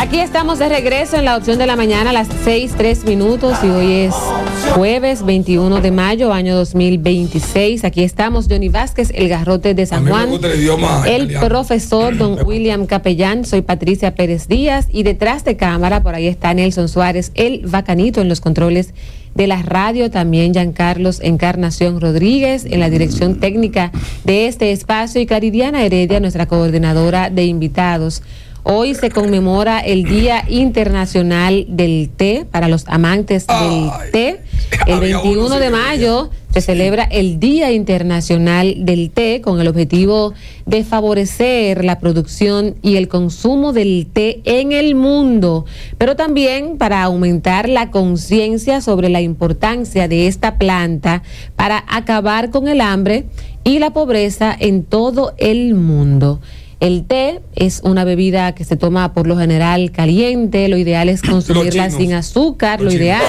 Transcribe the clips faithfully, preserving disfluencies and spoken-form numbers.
Aquí estamos de regreso en la opción de la mañana a las seis, tres minutos y hoy es jueves veintiuno de mayo, año dos mil veintiséis. Aquí estamos, Johnny Vázquez, el garrote de San Juan, el, el profesor don William Capellán, soy Patricia Pérez Díaz y detrás de cámara, por ahí está Nelson Suárez, el bacanito en los controles de la radio, también Giancarlos Encarnación Rodríguez en la dirección técnica de este espacio y Claridiana Heredia, nuestra coordinadora de invitados. Hoy se conmemora el Día Internacional del Té para los amantes del Ay, té. El veintiuno de mayo se celebra el Día Internacional del Té con el objetivo de favorecer la producción y el consumo del té en el mundo, pero también para aumentar la conciencia sobre la importancia de esta planta para acabar con el hambre y la pobreza en todo el mundo. El té es una bebida que se toma por lo general caliente, lo ideal es consumirla sin azúcar, lo ideal.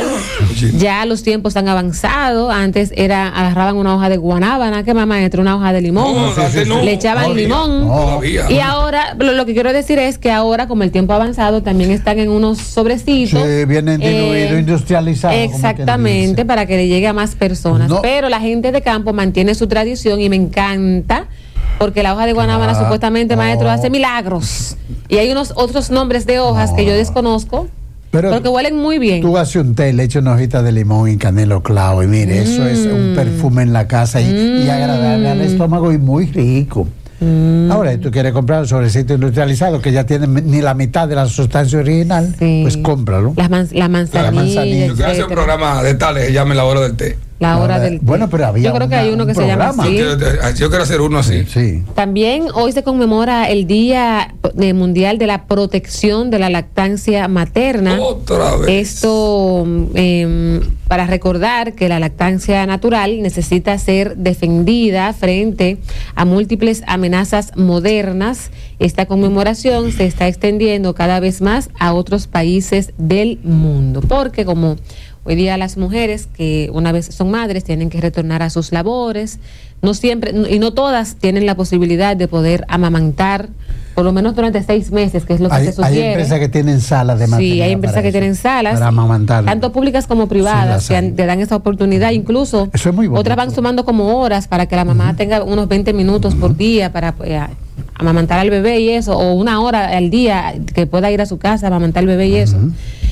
Ya los tiempos han avanzado, antes era agarraban una hoja de guanábana, que mamá entró una hoja de limón, no, sí, sí, no, le echaban no, limón. No. Y ahora, lo, lo que quiero decir es que ahora, como el tiempo ha avanzado, también están en unos sobrecitos. Sí, vienen diluido, eh, industrializado. Exactamente, para que le llegue a más personas. No. Pero la gente de campo mantiene su tradición y me encanta. Porque la hoja de guanábana ah, supuestamente, no. maestro, hace milagros. Y hay unos otros nombres de hojas no. que yo desconozco, pero, pero que huelen muy bien. Tú haces un té, le echas una hojita de limón y canelo clavo, y mire, mm. eso es un perfume en la casa y, mm. y agradable al estómago y muy rico. Mm. Ahora, si tú quieres comprar un sobrecito industrializado que ya tiene ni la mitad de la sustancia original, sí. pues cómpralo. La, man, la manzanilla. La manzanilla. Yo quiero hacer un programa de tales que llame La Hora del Té. La hora del té. Bueno, pero había Yo creo una, que hay uno que se llama así. Yo quiero, yo quiero hacer uno así. Sí. También hoy se conmemora el Día Mundial de la Protección de la Lactancia Materna. Otra vez. Esto eh, para recordar que la lactancia natural necesita ser defendida frente a múltiples amenazas modernas. Esta conmemoración se está extendiendo cada vez más a otros países del mundo, porque como hoy día las mujeres que una vez son madres tienen que retornar a sus labores, no siempre y no todas tienen la posibilidad de poder amamantar por lo menos durante seis meses, que es lo que hay, se sugiere. Hay empresas que tienen salas de maternidad. Sí, hay empresas que eso, tienen salas, para amamantar, tanto públicas como privadas, sí, que te dan esa oportunidad. Incluso eso es muy bonito. Otras van sumando como horas para que la mamá uh-huh. tenga unos veinte minutos uh-huh. por día para eh, amamantar al bebé y eso, o una hora al día que pueda ir a su casa a amamantar al bebé y uh-huh. eso.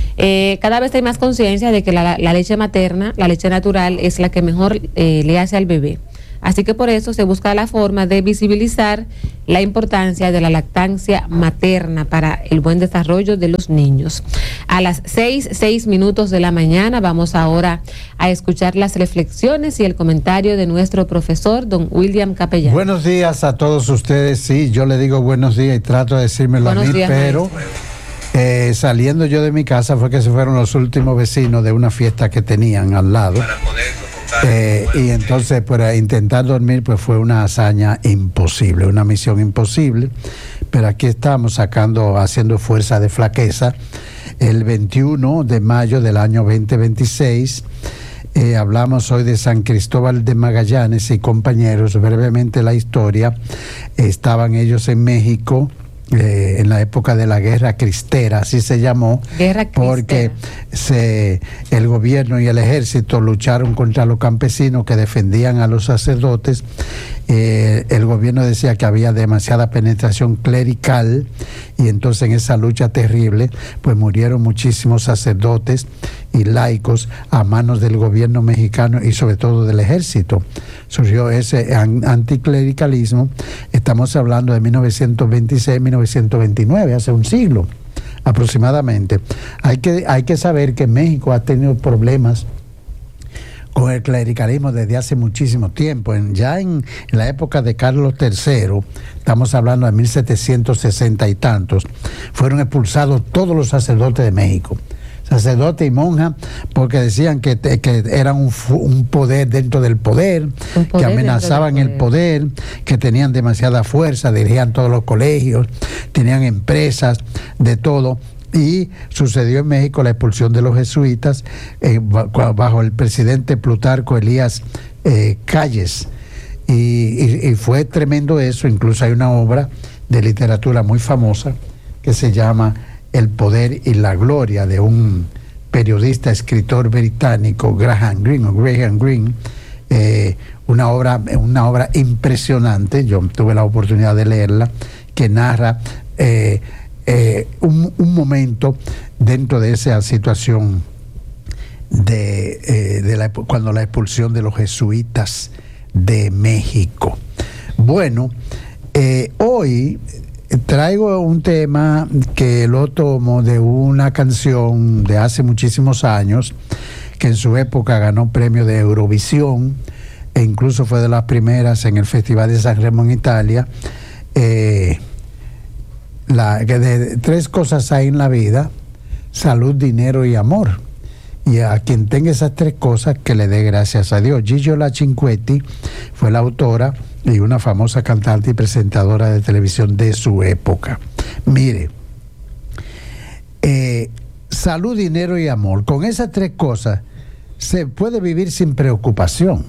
Eh, cada vez hay más conciencia de que la, la leche materna, la leche natural, es la que mejor eh, le hace al bebé. Así que por eso se busca la forma de visibilizar la importancia de la lactancia materna para el buen desarrollo de los niños. A las seis, seis minutos de la mañana vamos ahora a escuchar las reflexiones y el comentario de nuestro profesor, don William Capellán. Buenos días a todos ustedes. Sí, yo le digo buenos días y trato de decírmelo buenos a mí, días, pero... Eh, saliendo yo de mi casa fue que se fueron los últimos vecinos de una fiesta que tenían al lado eh, y entonces para intentar dormir pues fue una hazaña imposible, una misión imposible, pero aquí estamos sacando, haciendo fuerza de flaqueza. El veintiuno de mayo del año veinte veintiséis eh, hablamos hoy de San Cristóbal de Magallanes y compañeros. Brevemente la historia: estaban ellos en México Eh, en la época de la Guerra Cristera, así se llamó, Guerra Cristera, porque se, el gobierno y el ejército lucharon contra los campesinos que defendían a los sacerdotes. Eh, el gobierno decía que había demasiada penetración clerical y entonces en esa lucha terrible pues murieron muchísimos sacerdotes y laicos a manos del gobierno mexicano y sobre todo del ejército. Surgió ese anticlericalismo. Estamos hablando de mil novecientos veintiséis, mil novecientos veintinueve, hace un siglo aproximadamente. Hay que, hay que saber que México ha tenido problemas con el clericalismo desde hace muchísimo tiempo. En, ya en, en la época de Carlos tercero, estamos hablando de mil setecientos sesenta y tantos, fueron expulsados todos los sacerdotes de México, sacerdote y monja, porque decían que, que eran un, un poder dentro del poder, poder que amenazaban poder. el poder, que tenían demasiada fuerza, dirigían todos los colegios, tenían empresas, de todo. Y sucedió en México la expulsión de los jesuitas eh, bajo el presidente Plutarco Elías eh, Calles. Y, y, y fue tremendo eso. Incluso hay una obra de literatura muy famosa que se llama El poder y la gloria, de un periodista, escritor británico, Graham Greene, o Graham Greene, eh, una obra, una obra impresionante. Yo tuve la oportunidad de leerla, que narra eh, eh, un, un momento dentro de esa situación de, eh, de la, cuando la expulsión de los jesuitas de México. Bueno, eh, hoy traigo un tema que lo tomo de una canción de hace muchísimos años, que en su época ganó premio de Eurovisión e incluso fue de las primeras en el Festival de San Remo en Italia. Eh, la, que de, tres cosas hay en la vida: salud, dinero y amor. Y a quien tenga esas tres cosas, que le dé gracias a Dios. Gigio La Cinquetti fue la autora y una famosa cantante y presentadora de televisión de su época. Mire, eh, salud, dinero y amor. Con esas tres cosas se puede vivir sin preocupación.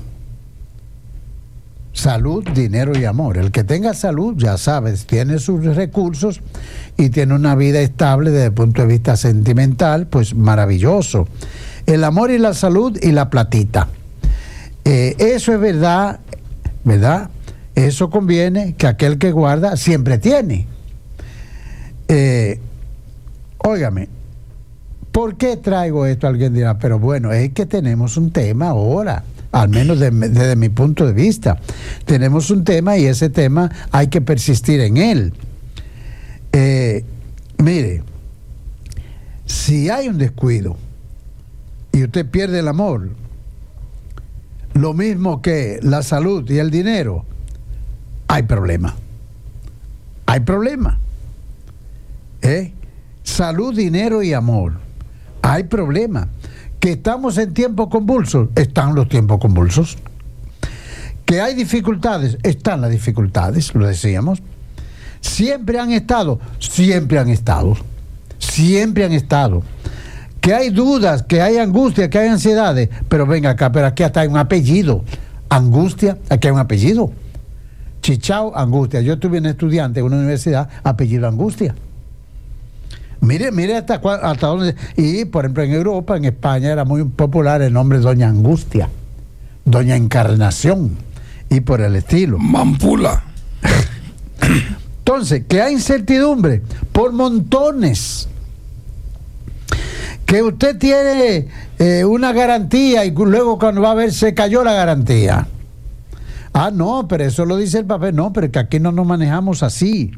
Salud, dinero y amor. El que tenga salud, ya sabes, tiene sus recursos y tiene una vida estable desde el punto de vista sentimental, pues maravilloso. El amor y la salud y la platita. Eh, eso es verdad, ¿verdad? Eso conviene, que aquel que guarda siempre tiene. Eh, óigame, ¿por qué traigo esto? Alguien dirá, pero bueno, es que tenemos un tema ahora. Al menos de, desde mi punto de vista. Tenemos un tema y ese tema hay que persistir en él. Eh, mire, si hay un descuido y usted pierde el amor, lo mismo que la salud y el dinero, hay problema. Hay problema. ¿Eh? Salud, dinero y amor. Hay problema. Que estamos en tiempos convulsos, están los tiempos convulsos. Que hay dificultades, están las dificultades, lo decíamos. Siempre han estado, siempre han estado, siempre han estado. Que hay dudas, que hay angustia, que hay ansiedades, pero venga acá, pero aquí hasta hay un apellido. Angustia, aquí hay un apellido. Chichao, Angustia. Yo tuve un estudiante en una universidad, apellido Angustia. Mire, mire hasta, hasta dónde. Y, por ejemplo, en Europa, en España, era muy popular el nombre Doña Angustia, Doña Encarnación, y por el estilo. Mampula. Entonces, que hay incertidumbre por montones. Que usted tiene eh, una garantía y luego cuando va a ver se cayó la garantía. Ah, no, pero eso lo dice el papel. No, pero que aquí no nos manejamos así.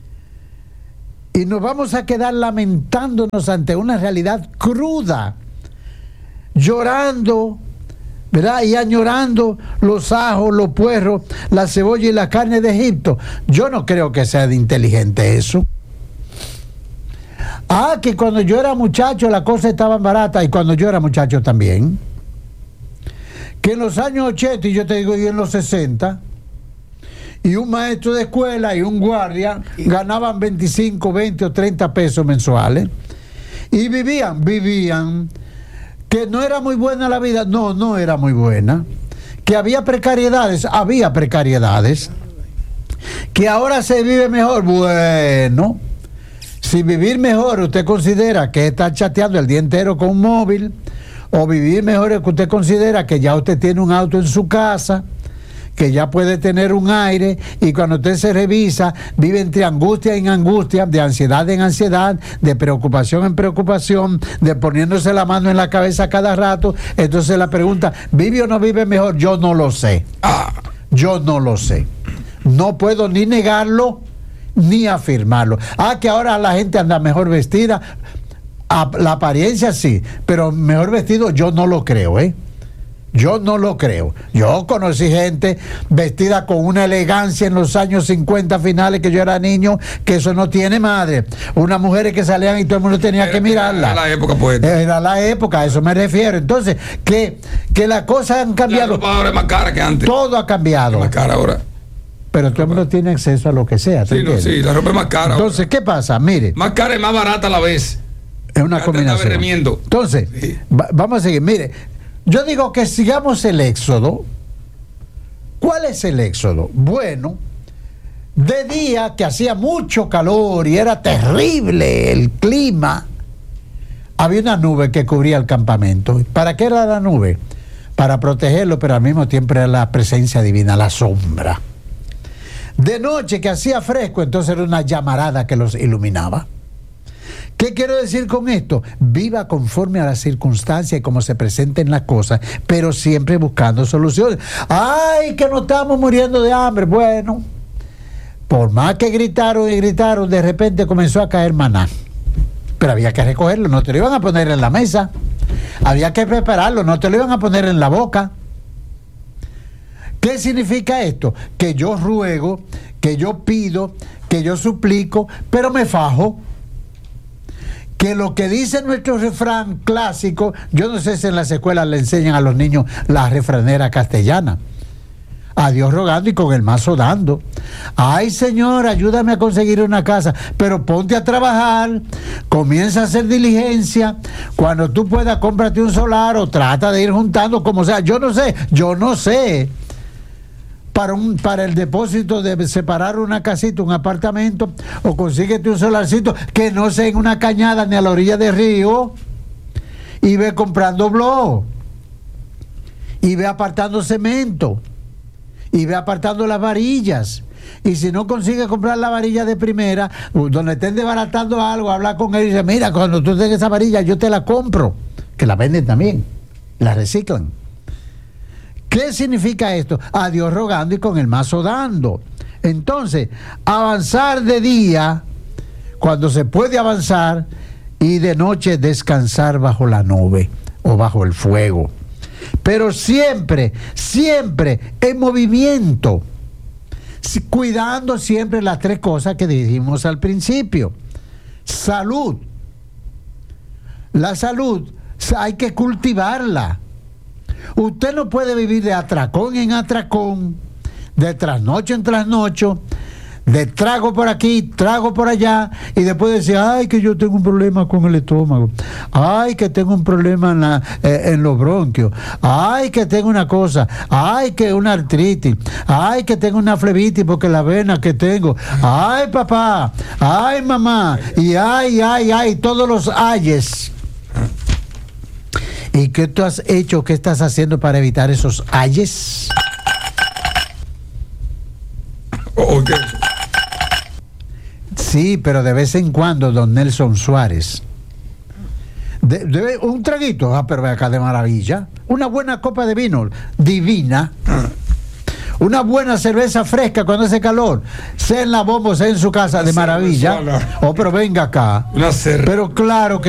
Y nos vamos a quedar lamentándonos ante una realidad cruda, llorando, ¿verdad? Y añorando los ajos, los puerros, la cebolla y la carne de Egipto. Yo no creo que sea de inteligente eso. Ah, que cuando yo era muchacho las cosas estaban baratas, y cuando yo era muchacho también. Que en los años ochenta, y yo te digo, y en los sesenta, y un maestro de escuela y un guardia ganaban veinticinco, veinte o treinta pesos mensuales y vivían, vivían. Que no era muy buena la vida, no, no era muy buena. Que había precariedades, había precariedades. Que ahora se vive mejor, bueno. Si vivir mejor usted considera que estar chateando el día entero con un móvil, o vivir mejor es que usted considera que ya usted tiene un auto en su casa, que ya puede tener un aire, y cuando usted se revisa, vive entre angustia en angustia, de ansiedad en ansiedad, de preocupación en preocupación, de poniéndose la mano en la cabeza cada rato. Entonces la pregunta, ¿vive o no vive mejor? Yo no lo sé. Yo no lo sé. No puedo ni negarlo, ni afirmarlo. Ah, que ahora la gente anda mejor vestida. Ah, la apariencia sí, pero mejor vestido yo no lo creo, ¿eh? Yo no lo creo. Yo conocí gente vestida con una elegancia en los años cincuenta finales, que yo era niño, que eso no tiene madre. Unas mujeres que salían y todo el mundo tenía era, que mirarla. Era la época, pues. Era la época, a eso me refiero. Entonces, que, que las cosas han cambiado. La ropa ahora es más cara que antes. Todo ha cambiado. Es más cara ahora. Pero todo el mundo tiene acceso a lo que sea. Sí, no, sí, la ropa es más cara. Entonces, ¿qué pasa? Mire. Más cara y más barata a la vez. Es una combinación. Entonces, sí. va, vamos a seguir. Mire, yo digo que sigamos el éxodo. ¿Cuál es el éxodo? Bueno, De día, que hacía mucho calor y era terrible el clima, había una nube que cubría el campamento. ¿Para qué era la nube? Para protegerlo, pero al mismo tiempo era la presencia divina, la sombra. De noche, que hacía fresco, entonces era una llamarada que los iluminaba. ¿Qué quiero decir con esto? Viva conforme a las circunstancias y como se presenten las cosas, pero siempre buscando soluciones. ¡Ay, que nos estamos muriendo de hambre! Bueno, por más que gritaron y gritaron, de repente comenzó a caer maná. Pero había que recogerlo, no te lo iban a poner en la mesa. Había que prepararlo, no te lo iban a poner en la boca. ¿Qué significa esto? Que yo ruego, que yo pido, que yo suplico, pero me fajo. Que lo que dice nuestro refrán clásico, yo no sé si en las escuelas le enseñan a los niños la refranera castellana. A Dios rogando y con el mazo dando. Ay, Señor, ayúdame a conseguir una casa, pero ponte a trabajar, comienza a hacer diligencia. Cuando tú puedas, cómprate un solar o trata de ir juntando, como sea. Yo no sé, yo no sé. Para, un, para el depósito de separar una casita, un apartamento, o consíguete un solarcito que no sea en una cañada ni a la orilla del río, y ve comprando blog, y ve apartando cemento, y ve apartando las varillas. Y si no consigue comprar la varilla de primera, donde estén desbaratando algo, habla con él y dice, mira, cuando tú tengas esa varilla yo te la compro, que la venden también, la reciclan. ¿Qué significa esto? A Dios rogando y con el mazo dando. Entonces, avanzar de día, cuando se puede avanzar, y de noche descansar bajo la nube o bajo el fuego. Pero siempre, siempre en movimiento, cuidando siempre las tres cosas que dijimos al principio. Salud. La salud hay que cultivarla. Usted no puede vivir de atracón en atracón, de trasnocho en trasnocho, de trago por aquí, trago por allá, y después decir, ay, que yo tengo un problema con el estómago, ay, que tengo un problema en, la, eh, en los bronquios, ay, que tengo una cosa, ay, que una artritis, ay, que tengo una flebitis porque la vena que tengo, ay, papá, ay, mamá, y ay, ay, ay, todos los ayes. ¿Y qué tú has hecho, qué estás haciendo para evitar esos ayes? Okay. Sí, pero de vez en cuando, don Nelson Suárez. De, de, un traguito, ah, pero ve acá de maravilla. Una buena copa de vino, divina. Una buena cerveza fresca cuando hace calor, sea en la bomba, sea en su casa, de maravilla. Oh, pero venga acá. Una cerveza. Pero claro que